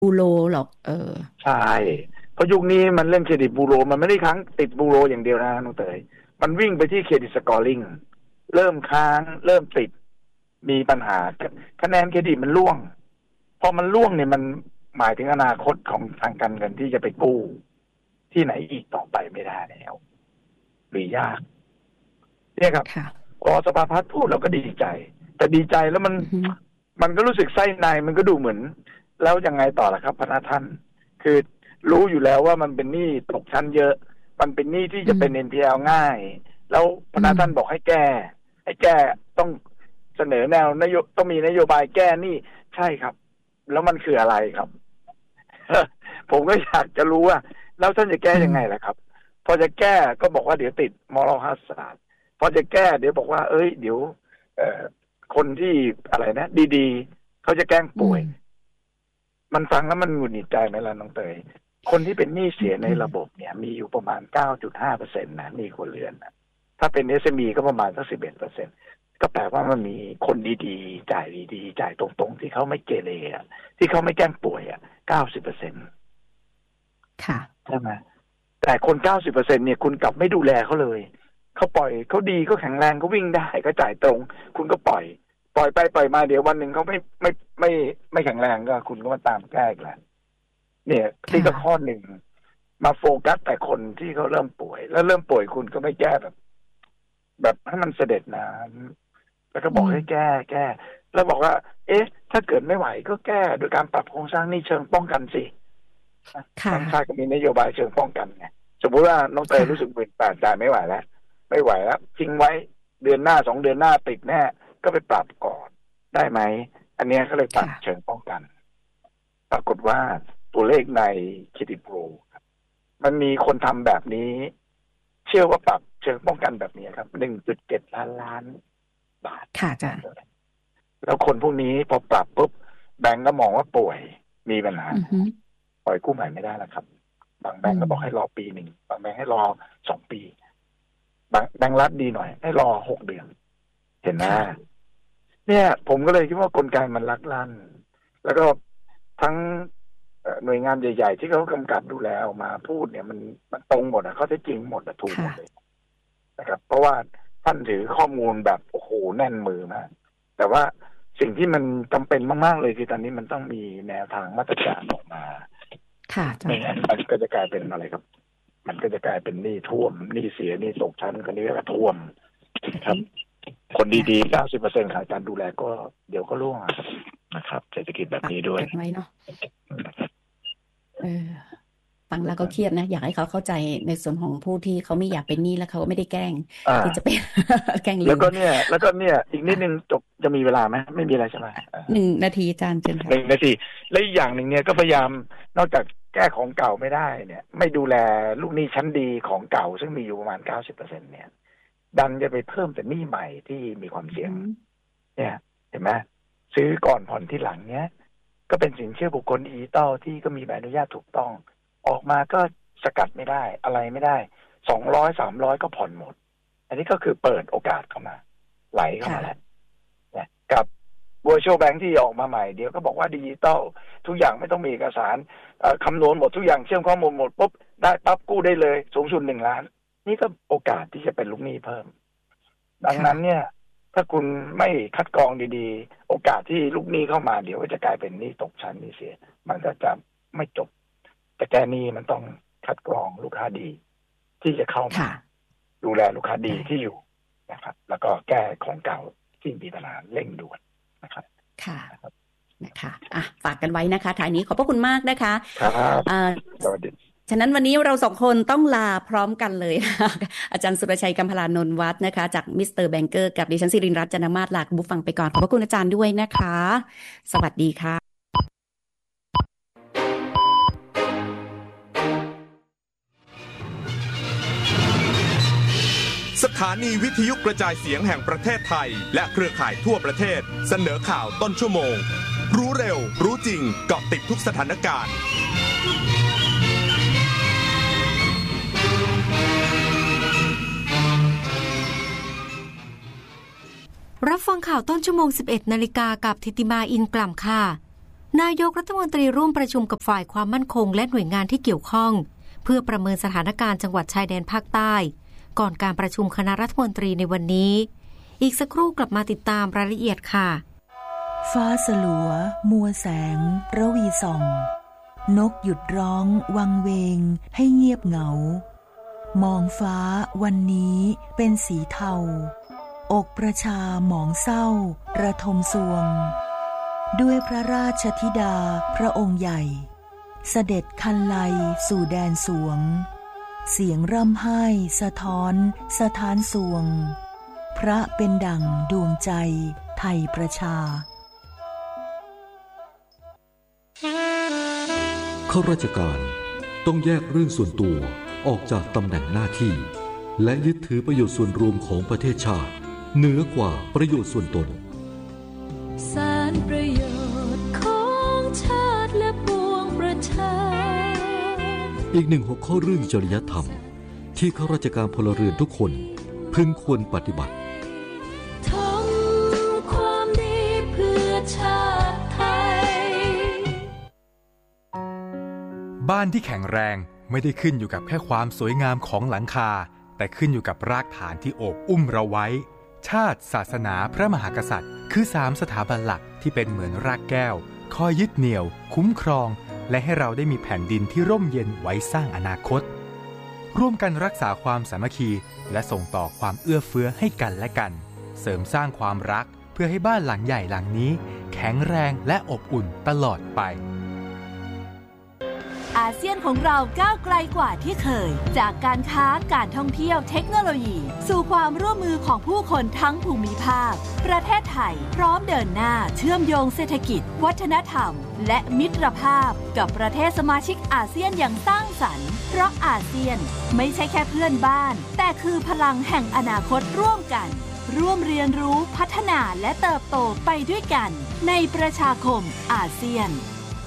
บูโรหรอกใช่เพราะยุคนี้มันเล่นเครดิตบูโรมันไม่ได้ค้างติดบูโรอย่างเดียวนะน้องเตยมันวิ่งไปที่เครดิตสกอร์ลิงเริ่มค้างเริ่มติดมีปัญหาคะแนนเครดิตมันร่วงพอมันร่วงเนี่ยมันหมายถึงอนาคตของทางการเงินที่จะไปกู้ที่ไหนอีกต่อไปไม่ได้แล้วหรือยากเนี่ยครับพอสภาพัฒน์พูดเราก็ดีใจแต่ดีใจแล้วมันก็รู้สึกไส้ในมันก็ดูเหมือนแล้วยังไงต่อล่ะครับพนักท่านคือรู้อยู่แล้วว่ามันเป็นหนี้ตกชั้นเยอะมันเป็นหนี้ที่จะเป็น NPL ง่ายแล้วพนักท่านบอกให้แก้ต้องเสนอแนวนโยต้องมีนโยบายแก้หนี้ใช่ครับแล้วมันคืออะไรครับ ผมก็อยากจะรู้ว่าแล้วท่านจะแก้ยังไงล่ะครับพอจะแก้ก็บอกว่าเดี๋ยวติดมอรัลฮัสซาร์ดพอจะแก้เดี๋ยวบอกว่าเดี๋ยวคนที่อะไรนะดีๆเขาจะแกล้งป่วยมันฟังแล้วมันหงุดหงิดใจไหมล่ะน้องเตยคนที่เป็นหนี้เสียในระบบเนี่ยมีอยู่ประมาณ 9.5% นะหนี้ครัวเรือนนะถ้าเป็น SME ก็ประมาณสัก 11%ก็แปลว่ามันมีคนดีๆจ่ายดีๆจ่ายตรงๆที่เขาไม่เกเรที่เขาไม่แกล้งป่วย90% ค่ะใช่ไหมแต่คน 90% เนี่ยคุณกลับไม่ดูแลเขาเลยเขาปล่อยเขาดีก็แข็งแรงเขาวิ่งได้ก็จ่ายตรงคุณก็ปล่อยไปปล่อยมาเดี๋ยววันหนึ่งเขาไม่แข็งแรงก็คุณก็มาตามแก้อีกแล้วเนี่ยที่ก็ข้อหนึ่งมาโฟกัสแต่คนที่เขาเริ่มป่วยแล้วเริ่มป่วยคุณก็ไม่แก้แบบให้มันเสด็จน้ำแล้วก็บอกให้แก้แล้วบอกว่าถ้าเกิดไม่ไหวก็แก้โดยการปรับโครงสร้างหนี้เชิงป้องกันสิทางชาติก็มีนโยบายเชิงป้องกันไงสมมติว่าน้องเตยรู้สึก18,000จ่ายไม่ไหวแล้วทิ้งไว้เดือนหน้า2 เดือนหน้าติดแน่ก็ไปปรับก่อนได้ไหมอันนี้เขาเลยปรับเชิงป้องกันปรากฏว่าตัวเลขในเครดิตบูโรมันมีคนทำแบบนี้เชื่อว่าปรับเชิงป้องกันแบบนี้ครับ 1.7 ล้านบาทค่ะอาจารย์แล้วคนพวกนี้พอปรับปุ๊บแบงก์ก็มองว่าป่วยมีปัญหาปล่อยกู้ใหม่ไม่ได้แล้วครับบางแบงก์ก็บอกให้รอปีหนึ่งบางแบงก์ให้รอ2 ปีแบงก์รัฐดีหน่อยให้รอ6 เดือนเห็นไหมเนี่ยผมก็เลยคิดว่ากลไกมันลักลั่นแล้วก็ทั้งหน่วยงานใหญ่ๆที่เขากำกับดูแลออกมาพูดเนี่ยมันตรงหมดเขาได้จริงหมดถูกหมดเลยนะครับเพราะว่าท่านถือข้อมูลแบบโอ้โหแน่นมือมากแต่ว่าสิ่งที่มันจำเป็นมากๆเลยคือตอนนี้มันต้องมีแนวทางมาตรการออกมาไม่งั้นมันก็จะกลายเป็นอะไรครับมันก็จะกลายเป็นหนี้ท่วมหนี้เสียหนี้ตกชั้นคนนี้ก็ท่วมครับคนดีๆ 90% ขาดการดูแลก็เดี๋ยวก็ร่วงนะครับเศรษฐกิจแบบนี้ด้วยไว้เนาะฟังแล้วก็เครียดนะอยากให้เขาเข้าใจในส่วนของผู้ที่เขาไม่อยากเป็นหนี้แล้วเขาไม่ได้แกล้งที่จะเป็นแกล้งแล้วก็เนี่ยอีกนิดนึงจบจะมีเวลาไหมไม่มีอะไรใช่ไหม 1 นาทีอาจารย์เชิญค่ะ 1 นาทีและอีกอย่างหนึ่งเนี่ยก็พยายามนอกจากแก้ของเก่าไม่ได้เนี่ยไม่ดูแลลูกหนี้ชั้นดีของเก่าซึ่งมีอยู่ประมาณ 90% เนี่ยดันจะไปเพิ่มแต่หนี้ใหม่ที่มีความเสี่ยงเนี่ยเห็นไหมซื้อก่อนผ่อนที่หลังเนี้ยก็เป็นสินเชื่อบุคคลดิจิตอลที่ก็มีใบอนุญาตถูกต้องออกมาก็สกัดไม่ได้อะไรไม่ได้200-300ก็ผ่อนหมดอันนี้ก็คือเปิดโอกาสเข้ามาไหลเข้ามาแล้วเนี่ยกับvirtual bank ที่ออกมาใหม่เดี๋ยวก็บอกว่าดิจิตอลทุกอย่างไม่ต้องมีเอกสารคำนวณหมดทุกอย่างเชื่อมข้อมูลหมดปุ๊บได้ปั๊บกู้ได้เลยสูงสุด1 ล้านนี่ก็โอกาสที่จะเป็นลูกหนี้เพิ่มดังนั้นเนี่ยถ้าคุณไม่คัดกรองดีๆโอกาสที่ลูกหนี้เข้ามาเดี๋ยวจะกลายเป็นหนี้ตกชั้นหนี้เสียมันก็จะไม่จบแต่แก้หนี้มันต้องคัดกรองลูกค้าดีที่จะเข้ามาดูแลลูกค้าดีที่อยู่นะครับแล้วก็แก้ของเก่าที่มีปัญหาเร่งด่วนนะครับค่ะนะคะฝากกันไว้นะคะท้ายนี้ขอบพระคุณมากนะคะครับสวัสดีฉะนั้นวันนี้เรา2 คนต้องลาพร้อมกันเลย อาจารย์สุรชัยกัมพลานนท์วัฒน์นะคะจากมิสเตอร์แบงเกอร์กับดิฉันศิรินทร์รัตน์ จันทมาศลาคุณผู้ฟังไปก่อนขอบพระคุณอาจารย์ด้วยนะคะสวัสดีค่ะสถานีวิทยุกระจายเสียงแห่งประเทศไทยและเครือข่ายทั่วประเทศเสนอข่าวต้นชั่วโมงรู้เร็วรู้จริงเกาะติดทุกสถานการณ์รับฟังข่าวต้นชั่วโมง 11 นาฬิกากับธิติมาอินกล่ำค่ะนายกรัฐมนตรีร่วมประชุมกับฝ่ายความมั่นคงและหน่วยงานที่เกี่ยวข้องเพื่อประเมินสถานการณ์จังหวัดชายแดนภาคใต้ก่อนการประชุมคณะรัฐมนตรีในวันนี้อีกสักครู่กลับมาติดตามรายละเอียดค่ะฟ้าสลัวมัวแสงระวีส่องนกหยุดร้องวังเวงให้เงียบเหงามองฟ้าวันนี้เป็นสีเทาอกประชาหมองเศร้าระทมสวงด้วยพระราชธิดาพระองค์ใหญ่เสด็จคันไลสู่แดนสวงเสียงร่ำไห้สะท้อนสถานสวงพระเป็นดั่งดวงใจไทยประชาข้าราชการต้องแยกเรื่องส่วนตัวออกจากตำแหน่งหน้าที่และยึดถือประโยชน์ส่วนรวมของประเทศชาติเหนือกว่าประโยชน์ส่วนตนสารประโยชน์ของชาติและปวงประชาอีกหนึ่งหัวข้อเรื่องจริยธรรมที่ข้าราชการพลเรือนทุกคนพึงควรปฏิบัติทำความดีเพื่อชาติไทยบ้านที่แข็งแรงไม่ได้ขึ้นอยู่กับแค่ความสวยงามของหลังคาแต่ขึ้นอยู่กับรากฐานที่โอบอุ้มเราไว้ชาติศาสนาพระมหากษัตริย์คือ3สถาบันหลักที่เป็นเหมือนรากแก้วคอยยึดเหนี่ยวคุ้มครองและให้เราได้มีแผ่นดินที่ร่มเย็นไว้สร้างอนาคตร่วมกันรักษาความสามัคคีและส่งต่อความเอื้อเฟื้อให้กันและกันเสริมสร้างความรักเพื่อให้บ้านหลังใหญ่หลังนี้แข็งแรงและอบอุ่นตลอดไปอาเซียนของเราก้าวไกลกว่าที่เคยจากการค้าการท่องเที่ยวเทคโนโลยีสู่ความร่วมมือของผู้คนทั้งภูมิภาคประเทศไทยพร้อมเดินหน้าเชื่อมโยงเศรษฐกิจวัฒนธรรมและมิตรภาพกับประเทศสมาชิกอาเซียนอย่างสร้างสรรค์เพราะอาเซียนไม่ใช่แค่เพื่อนบ้านแต่คือพลังแห่งอนาคตร่วมกันร่วมเรียนรู้พัฒนาและเติบโตไปด้วยกันในประชาคมอาเซียน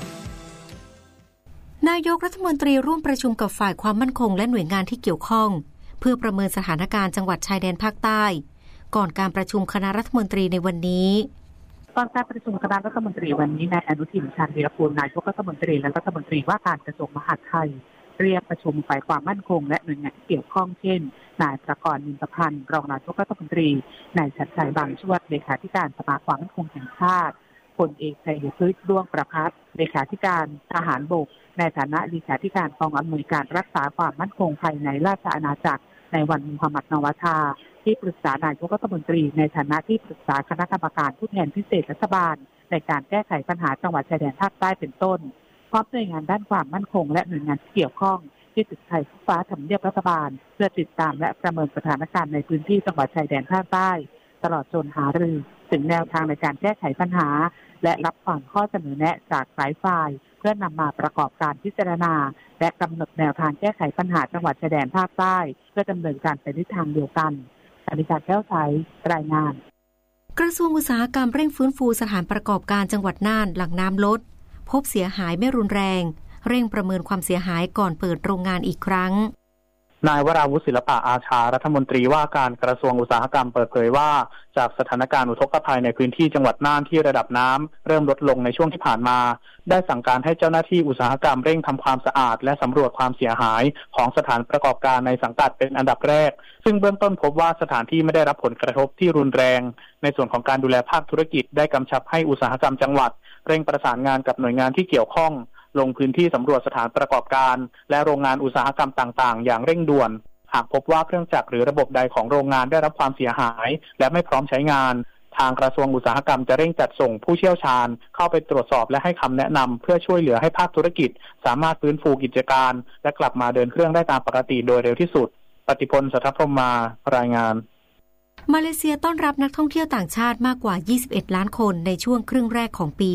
นายกรัฐมนตรีร่วมประชุมกับฝ่ายความมั่นคงและหน่วยงานที่เกี่ยวข้องเพื่อประเมินสถานการณ์จังหวัดชายแดนภาคใต้ก่อนการประชุมคณะรัฐมนตรีในวันนี้ตอนการประชุมคณะรัฐมนตรีวันนี้นายอนุทินชาญวีรกูลนายกรัฐมนตรีและรัฐมนตรีว่าการกระทรวงมหาดไทยเรียกประชุมฝ่ายความมั่นคงและหน่วยงานที่เกี่ยวข้องเช่นนายประกรณ์ นินทพันธ์รองนายกรัฐมนตรีนายชัดชัยบางช่วงเลขาธิการสภาความมั่นคงแห่งชาติพลเอกชัยพฤกษ์ด้วงประภัสเลขาธิการทหารบกในฐานะเลขาธิการกองอำนวยการรักษาความมั่นคงภายในราชอาณาจักรในวันมุฮัมมัดนวาทาที่ปรึกษานายกรัฐมนตรีในฐานะที่ปรึกษาคณะกรรมการผู้แทนพิเศษรัฐบาลในการแก้ไขปัญหาจังหวัดชายแดนภาคใต้เป็นต้นพร้อมหน่วยงานด้านความมั่นคงและหน่วยงานที่เกี่ยวข้องที่ตึกไทยคู่ฟ้าทำเนียบรัฐบาลเพื่อติดตามและประเมินสถานการณ์ในพื้นที่จังหวัดชายแดนภาคใต้ตลอดจนหารือถึงแนวทางในการแก้ไขปัญหาและรับฟังข้อเสนอแนะจากหลายฝ่ายเพื่อนำมาประกอบการพิจารณาและกำหนดแนวทางแก้ไขปัญหาจังหวัดชายแดนภาคใต้เพื่อดำเนินการไปในทางเดียวกันอนิการแก้วใสรายงานกระทรวงอุตสาหกรรมเร่งฟื้นฟูสถานประกอบการจังหวัดน่านหลังน้ำลดพบเสียหายไม่รุนแรงเร่งประเมินความเสียหายก่อนเปิดโรงงานอีกครั้งนายวราวุฒิศิลปะอาชารัฐมนตรีว่าการกระทรวงอุตสาหกรรมเปิดเผยว่าจากสถานการณ์อุทกภัยในพื้นที่จังหวัดน่านที่ระดับน้ำเริ่มลดลงในช่วงที่ผ่านมาได้สั่งการให้เจ้าหน้าที่อุตสาหกรรมเร่งทำความสะอาดและสำรวจความเสียหายของสถานประกอบการในสังกัดเป็นอันดับแรกซึ่งเบื้องต้นพบว่าสถานที่ไม่ได้รับผลกระทบที่รุนแรงในส่วนของการดูแลภาคธุรกิจได้กำชับให้อุตสาหกรรมจังหวัดเร่งประสานงานกับหน่วยงานที่เกี่ยวข้องลงพื้นที่สำรวจสถานประกอบการและโรงงานอุตสาหกรรมต่างๆอย่างเร่งด่วนหากพบว่าเครื่องจักรหรือระบบใดของโรงงานได้รับความเสียหายและไม่พร้อมใช้งานทางกระทรวงอุตสาหกรรมจะเร่งจัดส่งผู้เชี่ยวชาญเข้าไปตรวจสอบและให้คำแนะนำเพื่อช่วยเหลือให้ภาคธุรกิจสามารถฟื้นฟูกิจการและกลับมาเดินเครื่องได้ตามปกติโดยเร็วที่สุดปฏิพล สัทธพรหมมารายงานมาเลเซียต้อนรับนักท่องเที่ยวต่างชาติมากกว่า21ล้านคนในช่วงครึ่งแรกของปี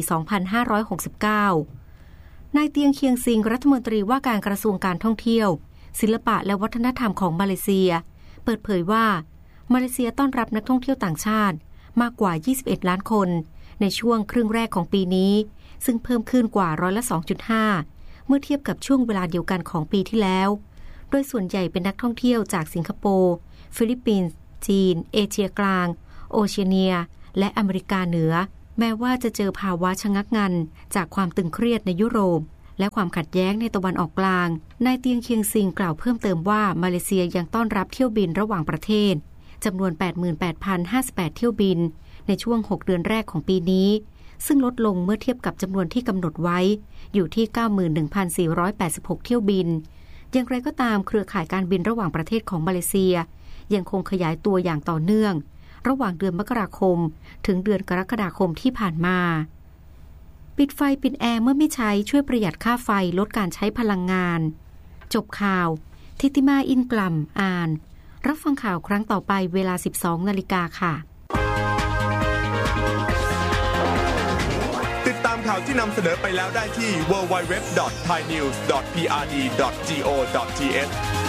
2569 นายเตียงเคียงซิงรัฐมนตรีว่าการกระทรวงการท่องเที่ยวศิลปะและวัฒนธรรมของมาเลเซียเปิดเผยว่ามาเลเซียต้อนรับนักท่องเที่ยวต่างชาติมากกว่า21ล้านคนในช่วงครึ่งแรกของปีนี้ซึ่งเพิ่มขึ้นกว่า2.5%เมื่อเทียบกับช่วงเวลาเดียวกันของปีที่แล้วโดยส่วนใหญ่เป็นนักท่องเที่ยวจากสิงคโปร์ฟิลิปปินส์จีนเอเชียกลางโอเชียเนียและอเมริกาเหนือแม้ว่าจะเจอภาวะชะงักงันจากความตึงเครียดในยุโรปและความขัดแย้งในตะวันออกกลางนายเตียงเคียงซิงกล่าวเพิ่มเติมว่ามาเลเซียยังต้อนรับเที่ยวบินระหว่างประเทศจำนวน 88,058 เที่ยวบินในช่วง6เดือนแรกของปีนี้ซึ่งลดลงเมื่อเทียบกับจำนวนที่กำหนดไว้อยู่ที่ 91,486 เที่ยวบินอย่างไรก็ตามเครือข่ายการบินระหว่างประเทศของมาเลเซียยังคงขยายตัวอย่างต่อเนื่องระหว่างเดือนมกราคมถึงเดือนกรกฎาคมที่ผ่านมาปิดไฟปิดแอร์เมื่อไม่ใช้ช่วยประหยัดค่าไฟลดการใช้พลังงานจบข่าวทิติมาอินกลัมอ่านรับฟังข่าวครั้งต่อไปเวลา 12 นาฬิกาค่ะติดตามข่าวที่นำเสนอไปแล้วได้ที่ www.thainews.prd.go.th